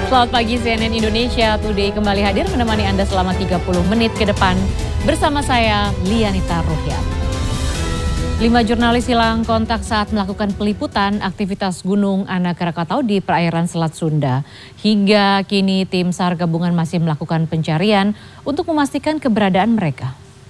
Selamat pagi, CNN Indonesia Today kembali hadir menemani Anda selama 30 menit ke depan bersama saya, Lianita Ruhyat. 5 jurnalis hilang kontak saat melakukan peliputan aktivitas Gunung Anak Krakatau di perairan Selat Sunda. Hingga kini tim SAR gabungan masih melakukan pencarian untuk memastikan keberadaan mereka.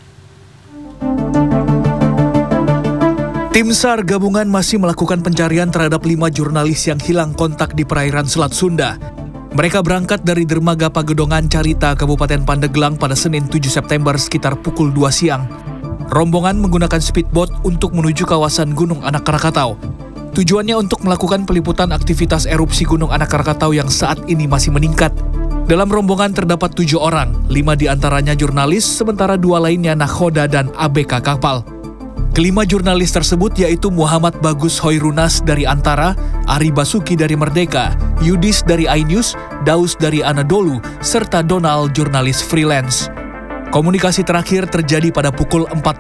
Tim SAR gabungan masih melakukan pencarian terhadap 5 jurnalis yang hilang kontak di perairan Selat Sunda. Mereka berangkat dari Dermaga Pagedongan Carita, Kabupaten Pandeglang pada Senin 7 September sekitar pukul 2 siang. Rombongan menggunakan speedboat untuk menuju kawasan Gunung Anak Krakatau. Tujuannya untuk melakukan peliputan aktivitas erupsi Gunung Anak Krakatau yang saat ini masih meningkat. Dalam rombongan terdapat 7 orang, 5 diantaranya jurnalis, sementara 2 lainnya nakhoda dan ABK kapal. Kelima jurnalis tersebut yaitu Muhammad Bagus Hoirunas dari Antara, Ari Basuki dari Merdeka, Yudis dari iNews, Daus dari Anadolu, serta Donald jurnalis freelance. Komunikasi terakhir terjadi pada pukul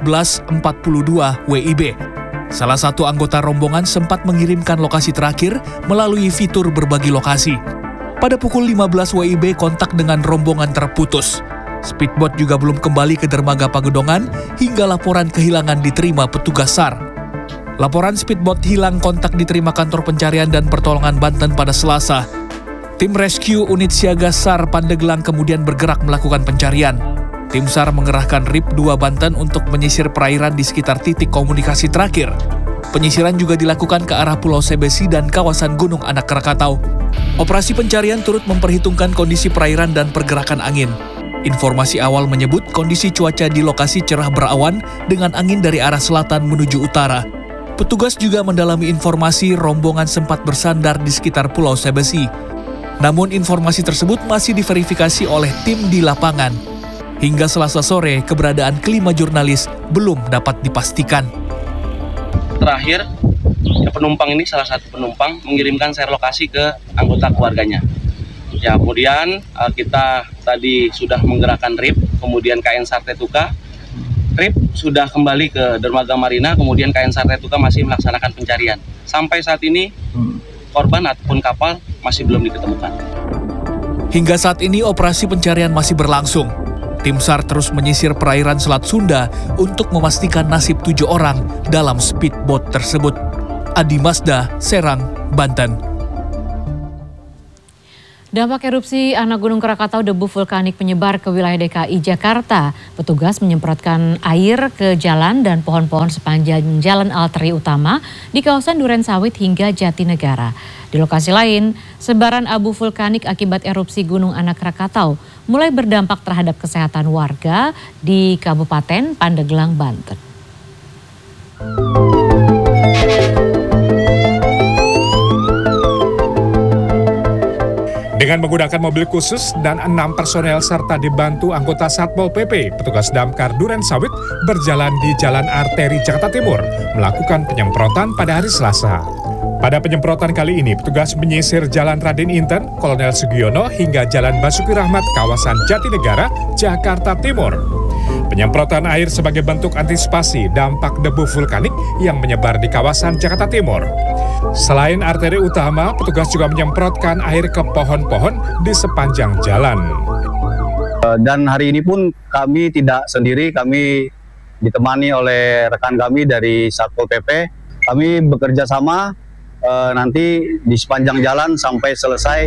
14.42 WIB. Salah satu anggota rombongan sempat mengirimkan lokasi terakhir melalui fitur berbagi lokasi. Pada pukul 15 WIB kontak dengan rombongan terputus. Speedboat juga belum kembali ke Dermaga Pagedongan hingga laporan kehilangan diterima petugas SAR. Laporan speedboat hilang kontak diterima Kantor Pencarian dan Pertolongan Banten pada Selasa. Tim rescue unit siaga SAR Pandeglang kemudian bergerak melakukan pencarian. Tim SAR mengerahkan RIP 2 Banten untuk menyisir perairan di sekitar titik komunikasi terakhir. Penyisiran juga dilakukan ke arah Pulau Sebesi dan kawasan Gunung Anak Krakatau. Operasi pencarian turut memperhitungkan kondisi perairan dan pergerakan angin. Informasi awal menyebut kondisi cuaca di lokasi cerah berawan dengan angin dari arah selatan menuju utara. Petugas juga mendalami informasi rombongan sempat bersandar di sekitar Pulau Sebesi. Namun informasi tersebut masih diverifikasi oleh tim di lapangan. Hingga Selasa sore, keberadaan kelima jurnalis belum dapat dipastikan. Terakhir, penumpang ini salah satu penumpang mengirimkan share lokasi ke anggota keluarganya. Ya, kemudian kita tadi sudah menggerakkan RIP, kemudian KN SAR Tetuka. RIP sudah kembali ke Dermaga Marina, kemudian KN SAR Tetuka masih melaksanakan pencarian. Sampai saat ini korban ataupun kapal masih belum diketemukan. Hingga saat ini operasi pencarian masih berlangsung. Tim SAR terus menyisir perairan Selat Sunda untuk memastikan nasib 7 orang dalam speedboat tersebut. Adi Mazda, Serang, Banten. Dampak erupsi anak Gunung Krakatau, debu vulkanik menyebar ke wilayah DKI Jakarta. Petugas menyemprotkan air ke jalan dan pohon-pohon sepanjang jalan arteri utama di kawasan Durensawit hingga Jatinegara. Di lokasi lain, sebaran abu vulkanik akibat erupsi Gunung Anak Krakatau mulai berdampak terhadap kesehatan warga di Kabupaten Pandeglang, Banten. Dengan menggunakan mobil khusus dan 6 personel serta dibantu anggota Satpol PP, petugas damkar Durensawit berjalan di Jalan Arteri Jakarta Timur melakukan penyemprotan pada hari Selasa. Pada penyemprotan kali ini, petugas menyisir Jalan Raden Inten, Kolonel Sugiono hingga Jalan Basuki Rahmat, kawasan Jatinegara, Jakarta Timur. Penyemprotan air sebagai bentuk antisipasi dampak debu vulkanik yang menyebar di kawasan Jakarta Timur. Selain arteri utama, petugas juga menyemprotkan air ke pohon-pohon di sepanjang jalan. Dan hari ini pun kami tidak sendiri, kami ditemani oleh rekan kami dari Satpol PP. Kami bekerja sama nanti di sepanjang jalan sampai selesai.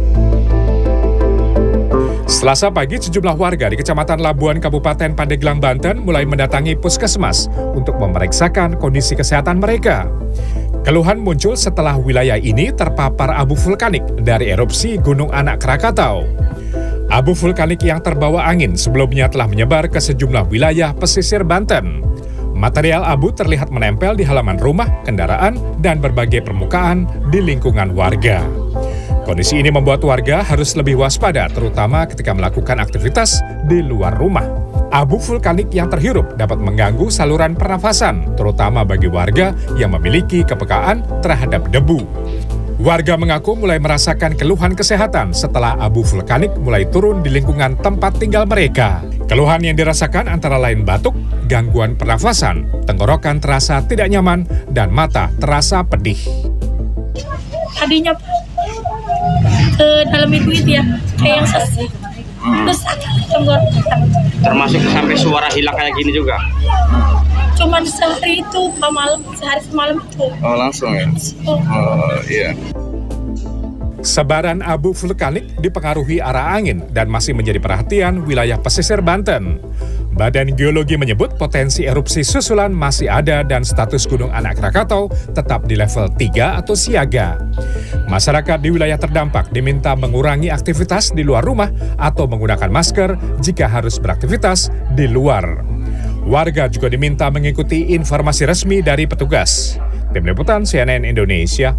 Selasa pagi, sejumlah warga di Kecamatan Labuan, Kabupaten Pandeglang, Banten mulai mendatangi puskesmas untuk memeriksakan kondisi kesehatan mereka. Keluhan muncul setelah wilayah ini terpapar abu vulkanik dari erupsi Gunung Anak Krakatau. Abu vulkanik yang terbawa angin sebelumnya telah menyebar ke sejumlah wilayah pesisir Banten. Material abu terlihat menempel di halaman rumah, kendaraan, dan berbagai permukaan di lingkungan warga. Kondisi ini membuat warga harus lebih waspada, terutama ketika melakukan aktivitas di luar rumah. Abu vulkanik yang terhirup dapat mengganggu saluran pernafasan, terutama bagi warga yang memiliki kepekaan terhadap debu. Warga mengaku mulai merasakan keluhan kesehatan setelah abu vulkanik mulai turun di lingkungan tempat tinggal mereka. Keluhan yang dirasakan antara lain batuk, gangguan pernafasan, tenggorokan terasa tidak nyaman, dan mata terasa pedih. Tadinya dalam itu ya, kayak yang sesi. Terus tenggorokan. Termasuk sampai suara hilang kayak gini juga? Cuman sehari itu, malam, sehari semalam itu. Oh langsung ya? Oh iya. Sebaran abu vulkanik dipengaruhi arah angin dan masih menjadi perhatian wilayah pesisir Banten. Badan Geologi menyebut potensi erupsi susulan masih ada dan status Gunung Anak Krakatau tetap di level 3 atau siaga. Masyarakat di wilayah terdampak diminta mengurangi aktivitas di luar rumah atau menggunakan masker jika harus beraktivitas di luar. Warga juga diminta mengikuti informasi resmi dari petugas. Tim Liputan CNN Indonesia.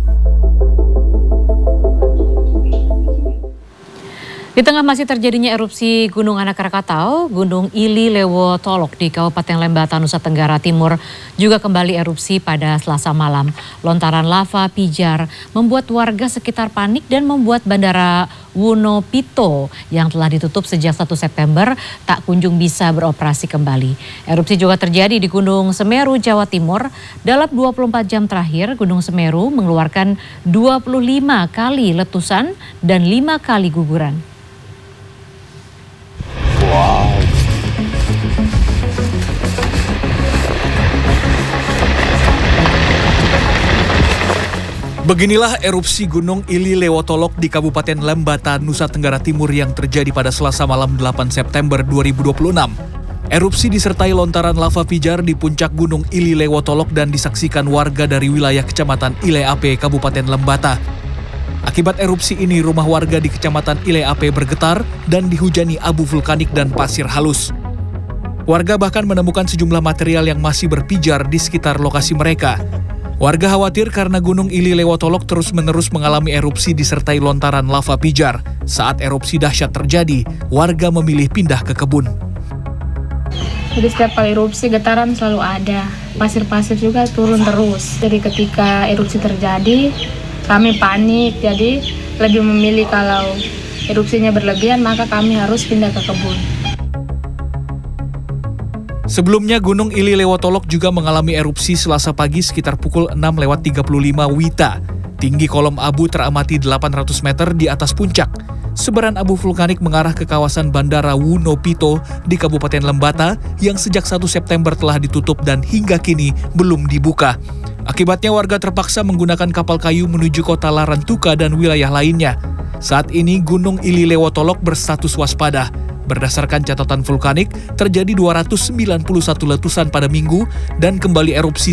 Di tengah masih terjadinya erupsi Gunung Anak Krakatau, Gunung Ili Lewo Tolok di Kabupaten Lembata, Nusa Tenggara Timur juga kembali erupsi pada Selasa malam. Lontaran lava pijar membuat warga sekitar panik dan membuat Bandara Wunopito yang telah ditutup sejak 1 September tak kunjung bisa beroperasi kembali. Erupsi juga terjadi di Gunung Semeru, Jawa Timur. Dalam 24 jam terakhir, Gunung Semeru mengeluarkan 25 kali letusan dan 5 kali guguran. Beginilah erupsi Gunung Ili Lewo Tolok di Kabupaten Lembata, Nusa Tenggara Timur yang terjadi pada Selasa malam 8 September 2026. Erupsi disertai lontaran lava pijar di puncak Gunung Ili Lewo Tolok dan disaksikan warga dari wilayah Kecamatan Ileape, Kabupaten Lembata. Akibat erupsi ini, rumah warga di Kecamatan Ileape bergetar dan dihujani abu vulkanik dan pasir halus. Warga bahkan menemukan sejumlah material yang masih berpijar di sekitar lokasi mereka. Warga khawatir karena Gunung Ili Lewo Tolok terus-menerus mengalami erupsi disertai lontaran lava pijar. Saat erupsi dahsyat terjadi, warga memilih pindah ke kebun. Jadi setiap kali erupsi getaran selalu ada, pasir-pasir juga turun terus. Jadi ketika erupsi terjadi, kami panik, jadi lebih memilih kalau erupsinya berlebihan maka kami harus pindah ke kebun. Sebelumnya, Gunung Ili Lewo Tolok juga mengalami erupsi Selasa pagi sekitar pukul 6.35 WITA. Tinggi kolom abu teramati 800 meter di atas puncak. Sebaran abu vulkanik mengarah ke kawasan Bandara Wunopito di Kabupaten Lembata yang sejak 1 September telah ditutup dan hingga kini belum dibuka. Akibatnya warga terpaksa menggunakan kapal kayu menuju kota Larantuka dan wilayah lainnya. Saat ini Gunung Ili Lewo Tolok berstatus waspada. Berdasarkan catatan vulkanik, terjadi 291 letusan pada Minggu dan kembali erupsi